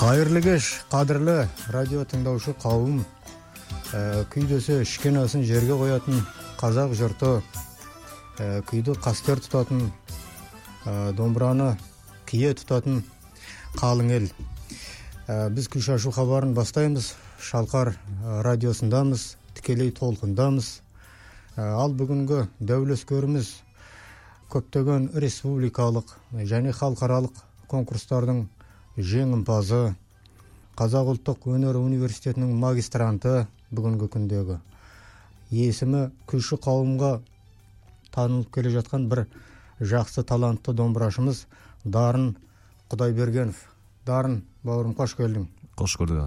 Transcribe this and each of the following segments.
Қайырлы кеш, қадірлі радио тыңдаушы қауым, күйдесі ішкен асын жерге қоятын қазақ жұрты, күйді қастер тұтатын, домбыраны кие тұтатын қалың ел. Біз күй шашу хабарын бастаймыз, Шалқар радиосындамыз, тікелей толқындамыз. Ал бүгінгі дәулескеріміз көптеген республикалық және халықаралық конкурстардың жеңімпазы, Қазақ ұлттық өнер университетінің магистранты, бүгінгі күндегі есімі күйші қауымға танылып келе жатқан бір жақсы талантты домбырашымыз Дарын Құдайбергенов. Дарын, бауырым, қош келдің. Қош көрдік.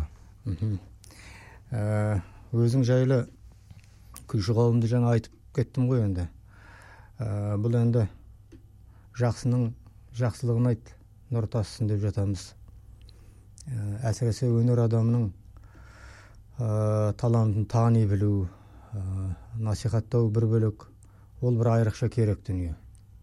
Өзің жайлы күйші қауымды жаңа айтып кеттім ғой енді. Бұл енді жақсының жақсылығын айт, нұр тасысын деп жатамыз. Әсіресе өнер адамының талантын тани білу, насихаттау бір бөлек, ол бір айрықша керек дүние.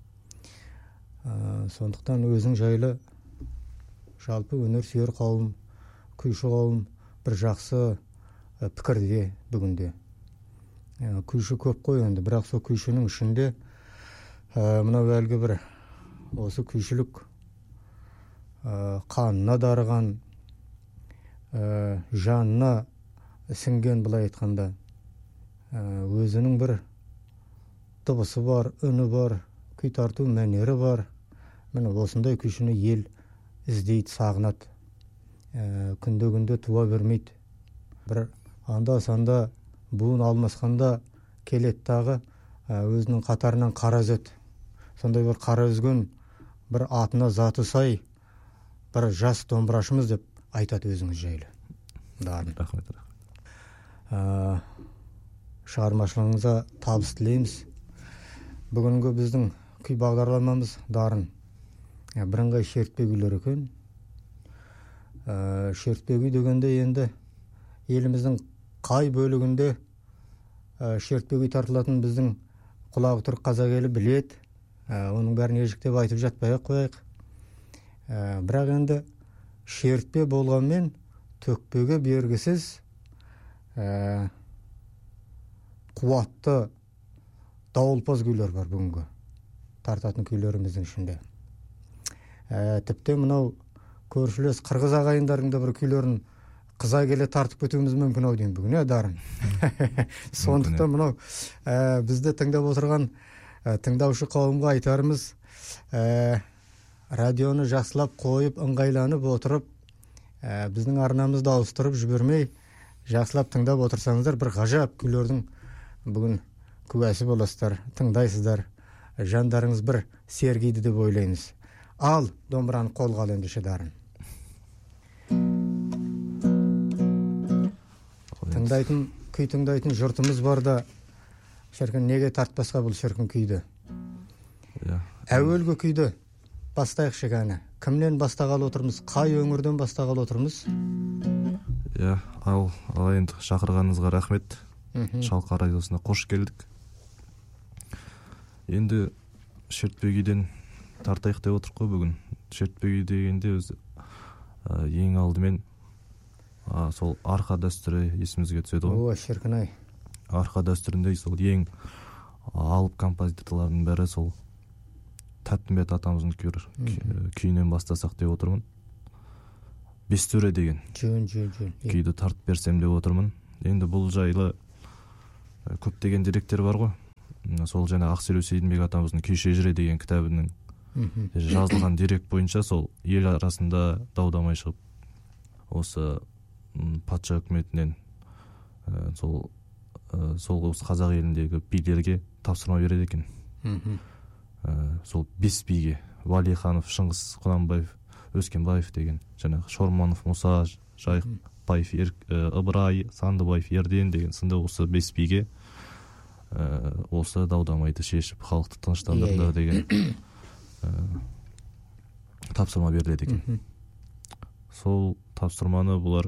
Сондықтан өзің жайлы жалпы өнер сүйер қауым, күйші қауым бір жақсы пікірде бүгінде. Күйші көп қой енді, бірақ сол күйшінің ішінде мынау әлгі бір осы күйшілік қанына дарыған, жанына сіңген, былай айтқанда, өзінің бір дыбысы бар, үні бар, күй тарту мәнері бар. Міне осындай күйшіні ел іздейді, сағынады, күнде туа бермейді. Бір анда-санда буын алмасқанда келеді дағы өзінің қатарынан қара үзеді. Сондай бір қара үзген, бір атына заты сай, бір жас домбырашымыз деп айтады өзіңіз жайлы. Дарын. Рахмет. Шығармашылығыңызға табыс тілейміз. Бүгінгі біздің күй бағдарламамыз Дарын. Бірыңғай шертпе күйлер екен. Шертпе күй дегенде енді еліміздің қай бөлігінде шертпе күй тартылатын біздің құлағы түрік қазақ елі біледі. Оның бәрін ежіктеп айтып жатпай-ақ қояйық. Бірақ енді шертпе болғанмен төкпеге бергісіз қуатты дауылпаз күйлер бар бүгінгі тартатын күйлеріміздің ішінде. Тіпті мынау көршілес қырғыз ағайындардың да бір күйлерін қыза келе тартып кетуіміз мүмкін ау деймін бүгін, Дарын. Сондықтан мынау бізді тыңдап отырған тыңдаушы қауымға айтарымыз, радионы жақсылап қойып, ыңғайланып отырып, біздің арнамызды ауыстырып жібермей, жақсылап тыңдап отырсаңыздар, бір ғажап күйлердің бүгін куәсі боласыздар, тыңдайсыздар, жандарыңыз бір сергиді деп ойлаймыз. Ал домбыраны қолға ал ендеше, Дарын. Күй тыңдайтын жұртымыз бар да, шіркін неге тартпасқа бұл шіркін күйді? Әуелгі күйді бастайық шегәні. Кімнен бастағалы отырмыз? Қай өңірден бастағалы отырмыз? Ал енді шақырғаныңызға рахмет. Шалқар радиосына қош келдік. Енді шертпе күйден тартайық деп отырық қой бүгін. Шертпе күй дегенде өзі ең алдымен сол арқа дәстүрі есімізге түседі ғой. Шіркін-ай. Арқа дәстүрінде сол ең алып композиторлардың бәрі сол Тәттімбет атамыздың күйінен бастасақ деп отырмын. Бестөре деген күйді тартып берсем деп отырмын. Енді бұл жайлы көптеген деректер бар ғой. Сол жаңа Ақселеу Сейдімбек атамыздың Күй шежіре деген кітабының жазылған дерек бойынша сол ел арасында дау-дамай шығып, осы патша үкіметінен сол осы қазақ еліндегі билерге тапсырма береді екен. Сол 5 биге Валиханов, Шыңғыс Құнанбаев, Өскенбаев деген, жаңағы Шорманов, Мұса, Жайықбаев, Ыбырай, Сандыбаев, Ерден деген сынды осы 5 биге осы дау-дамайды шешіп халықты тыныштандырды деген тапсырма беріледі екен. Сол тапсырманы бұлар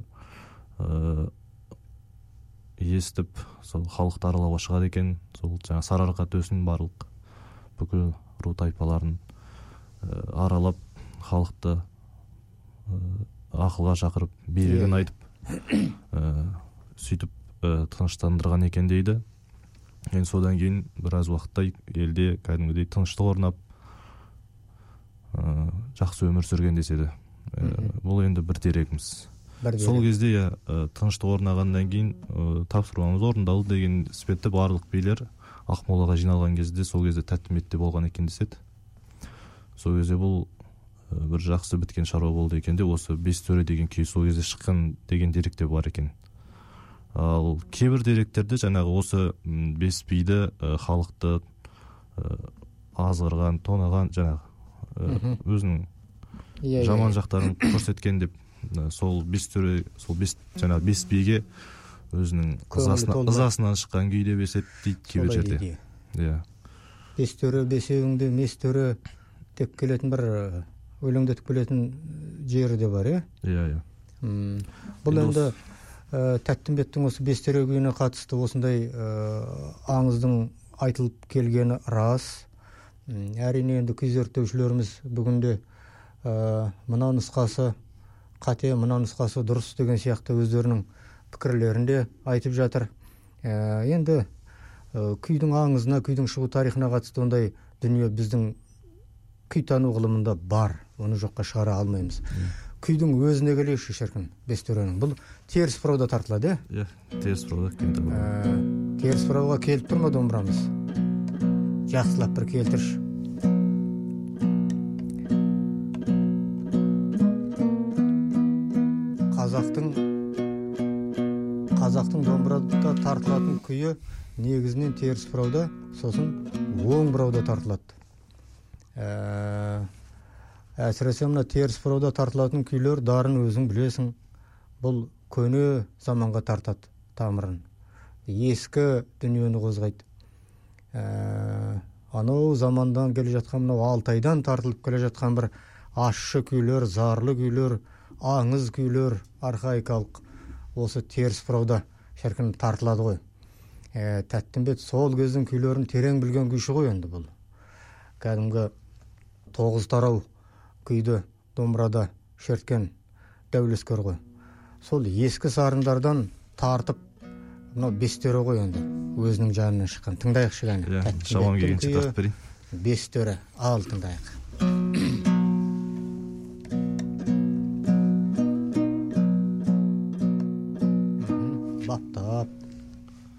естіп, сол халықты аралауға шығады екен. Сол жаңа Сарыарқа төсін барлық бүкіл ру тайпаларын аралап, халықты акылга чакырып бийлигин айтып сүйтүп тынчтандырган экен дейди. Эми содан кийин бир аз убакытта элде кадимгидей тынчтык орнап жакшы өмүр сүргөн десе да бул энди бир дерегimiz. Сол кезде тынчтык орнагандан кийин тапшырмамыз орундалды деген спетте баардык бийлер Акмолага жиналган кезде сол кезде Тәттімбетте болгон экен десет. Сол кезде бул бир жакшы биткен шаруа болду экен де, осы Бес төрө деген күй сол кезде чыккан деген деректе бар экен. Ал кээ бир деректерде жанагы осы бес бийди халыкты азгырган, тонаган, жанагы өзүнүң жаман жактарын көрсөткөн деп сол Бес төрө, сол жанагы бес бийге өзүнүң ызасынан чыккан күй деп эсептейт кээ бир жерде. Бес төрө бесеуиңди мес төрө деп келетін бір өлеңдетіп келетін жері де бар, Бұл енді Тәттімбеттің осы Бес төрө күйіне қатысты осындай аңыздың айтылып келгені рас. Әрине енді күй зерттеушілеріміз бүгінде мына нұсқасы қате, мына нұсқасы дұрыс деген сияқты өздерінің пікірлерінде айтып жатыр. Енді күйдің аңызына, күйдің шығу тарихына қатысты ондай дүние біздің күйтану ғылымында бар, оны жоққа шығара алмаймыз. Күйдің өзіне келейікші шіркін, Бес төренің. Бұл теріс бұрауда тартылады, теріс бұрауда. Теріс бұрауға келіп тұр ма домбырамыз? Жақсылап бір келтірші. Қазақтың домбырада тартылатын күйі негізінен теріс бұрауда, сосын оң бұрауда тартылады. Әсіресе мына теріс бұрауда тартылатын күйлер дарын өзің білесің. Бұл көне заманға тартады тамырын. Ескі дүниені қозғайды. Анау замандан келе жатқан, мынау Алтайдан тартылып келе жатқан бір ащы күйлер, зарлы күйлер, аңыз күйлер, архаикалық осы теріс бұрауда шіркін тартылады ғой. Тәттімбет сол кездің күйлерін терең білген күйші ғой енді бұл. Кәдімгі 9 тарау күйді домбырада шерткен дәулескер ғой. Сол ескі сарындардан тартып, мынау Бес төрө ғой енді, өзінің жанынан шыққан. Тыңдайықшы ғана. Шамам келгенше тартып берейін. Бес төрө, ал тыңдайық.